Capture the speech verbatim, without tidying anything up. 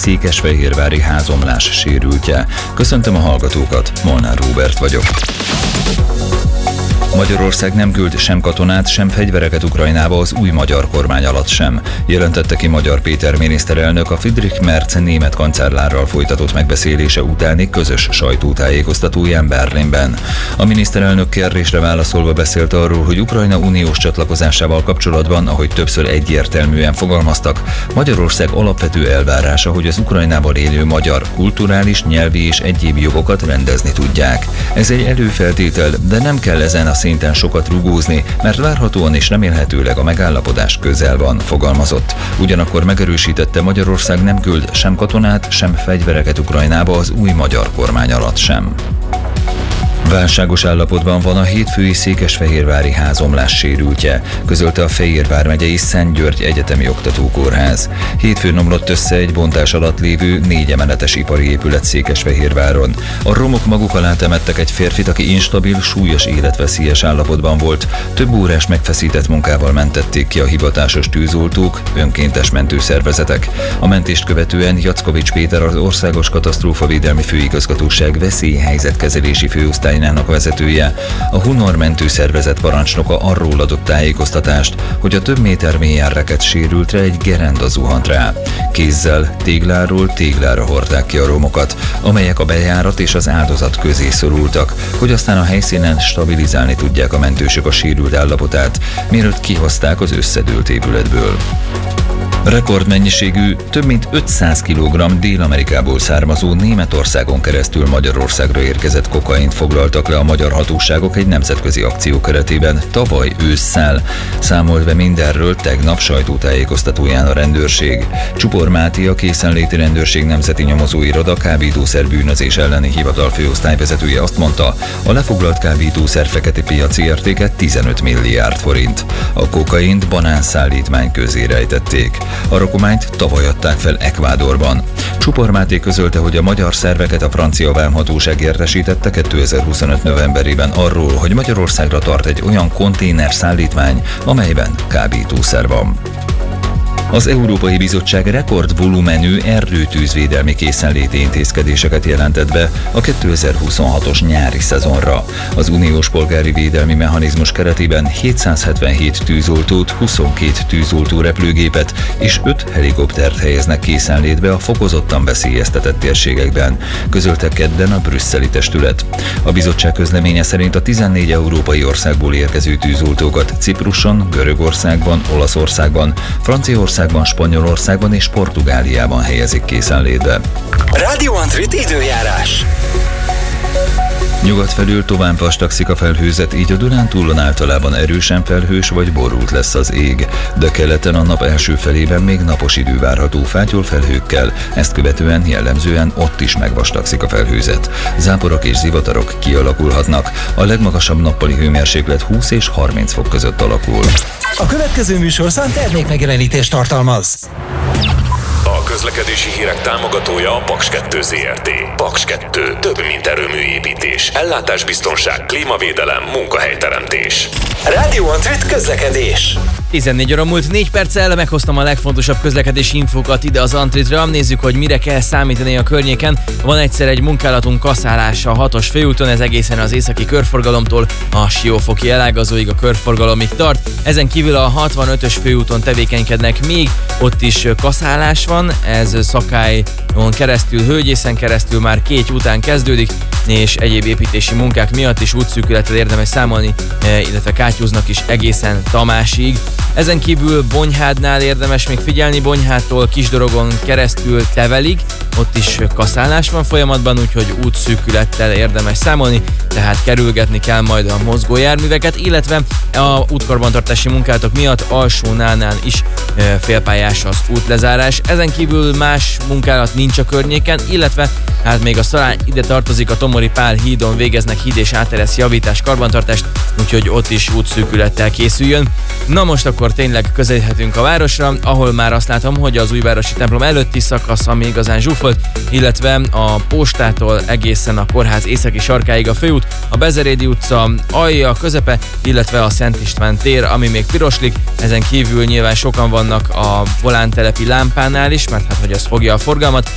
székesfehérvári házomlás sérültje. Köszöntöm a hallgatókat, Molnár Róbert vagyok. Magyarország nem küld sem katonát, sem fegyvereket Ukrajnába az új magyar kormány alatt sem, jelentette ki Magyar Péter miniszterelnök a Friedrich Merz német kancellárral folytatott megbeszélése utáni közös sajtótájékoztatóján Berlinben. A miniszterelnök kérdésre válaszolva beszélt arról, hogy Ukrajna uniós csatlakozásával kapcsolatban, ahogy többször egyértelműen fogalmaztak, Magyarország alapvető elvárása, hogy az Ukrajnában élő magyar kulturális, nyelvi és egyéb jogokat rendezni tudják. Ez egy előfeltétel, de nem kell ezen a szinten sokat rugózni, mert várhatóan és remélhetőleg a megállapodás közel van, fogalmazott. Ugyanakkor megerősítette, Magyarország nem küld sem katonát, sem fegyvereket Ukrajnába az új magyar kormány alatt sem. Válságos állapotban van a hétfői székesfehérvári házomlás sérültje, közölte a Fejér vármegyei Szent György Egyetemi Oktatókórház. Hétfőn omlott össze egy bontás alatt lévő négy emeletes ipari épület Székesfehérváron. A romok maguk alá temettek egy férfit, aki instabil, súlyos életveszélyes állapotban volt. Több órás megfeszített munkával mentették ki a hivatásos tűzoltók, önkéntes mentőszervezetek. A mentést követően Jackovics Péter, az Országos Katasztrófavédelmi Főigazgatóság veszélyhelyzetkezelési főosztály vezetője, a Hunor mentőszervezet parancsnoka arról adott tájékoztatást, hogy a több méter mélyen rekedt sérültre egy gerenda zuhant rá. Kézzel tégláról téglára hordták ki a romokat, amelyek a bejárat és az áldozat közé szorultak, hogy aztán a helyszínen stabilizálni tudják a mentősök a sérült állapotát, mielőtt kihozták az összedőlt épületből. Rekordmennyiségű, több mint ötszáz kilogramm Dél-Amerikából származó Németországon keresztül Magyarországra érkezett kokaint foglaltak le a magyar hatóságok egy nemzetközi akció keretében tavaly ősszel. Számolt be mindenről tegnap sajtótájékoztatóján a rendőrség. Csupor Máté, a Készenléti Rendőrség Nemzeti Nyomozóiroda kábítószer bűnözés elleni hivatal főosztályvezetője azt mondta, a lefoglalt kábítószer fekete piaci értéke tizenöt milliárd forint. A kokaint banánszállítmány közé rejtették. A rakományt tavaly adták fel Ekvádorban. Csupor Máté közölte, hogy a magyar szerveket a francia vámhatóság értesítette kétezer-huszonöt novemberében arról, hogy Magyarországra tart egy olyan konténer szállítmány, amelyben kábítószer van. Az Európai Bizottság rekordvolumenű erdőtűzvédelmi készenléti intézkedéseket jelentett be a kétezer-huszonhatos nyári szezonra. Az uniós polgári védelmi mechanizmus keretében hétszázhetvenhét tűzoltót, huszonkét tűzoltó repülőgépet és öt helikoptert helyeznek készenlétbe a fokozottan veszélyeztetett térségekben, közölte kedden a brüsszeli testület. A bizottság közleménye szerint a tizennégy európai országból érkező tűzoltókat Cipruson, Görögországban, Olaszországban, Franciaországban, Spanyolországban és Portugáliában helyezik készenlétbe. Rádió Antrit időjárás. Nyugat felől tovább vastagszik a felhőzet, így a Dunántúlon általában erősen felhős vagy borult lesz az ég, de keleten a nap első felében még napos idő várható fátyol felhőkkel, ezt követően jellemzően ott is megvastagszik a felhőzet. Záporok és zivatarok kialakulhatnak, a legmagasabb nappali hőmérséklet húsz és harminc fok között alakul. A következő műsorszám termékmegjelenítést tartalmaz. A közlekedési hírek támogatója a Paks kettő Zrt. Paks kettő. Több, mint erőműépítés. Ellátásbiztonság, klímavédelem, munkahelyteremtés. Rádió Antrit közlekedés. tizennégy óra múlt négy perccel meghoztam a legfontosabb közlekedési infókat ide az Antritra. Nézzük, hogy mire kell számítani a környéken. Van egyszer egy munkálatunk kaszálása a hatos főúton, ez egészen az északi körforgalomtól a Siófoki elágazóig a körforgalomig tart. Ezen kívül a hatvanötös főúton tevékenykednek még, ott is kaszálás van, ez Szakályon keresztül, Hölgyészen keresztül már két után kezdődik, és egyéb építési munkák miatt is útszűkülettel érdemes számolni, illetve kátyúznak is egészen Tamásig. Ezen kívül Bonyhádnál érdemes még figyelni, Bonyhádtól Kisdorogon keresztül Tevelig, ott is kaszálás van folyamatban, úgyhogy útszűkülettel érdemes számolni, tehát kerülgetni kell majd a mozgójárműveket, illetve a útkarbantartási munkálatok miatt Alsónánál is félpályás az útlezárás. Ezen kívül más munkálat nincs a környéken, illetve hát még a Szalán ide tartozik, a Tomori Pál hídon végeznek híd és áteresz javítás, karbantartást, úgyhogy ott is útszűkülettel készüljön. Na most akkor tényleg közelíthetünk a városra, ahol már azt látom, hogy az újvárosi templom előtti szakasz, ami igazán zsúfolt, illetve a postától egészen a kórház északi sarkáig a főút, a Bezerédi utca alja, közepe, illetve a Szent István tér, ami még piroslik. Ezen kívül nyilván sokan vannak a Volán telepi lámpánál is, mert hát hogy az fogja a forgalmat.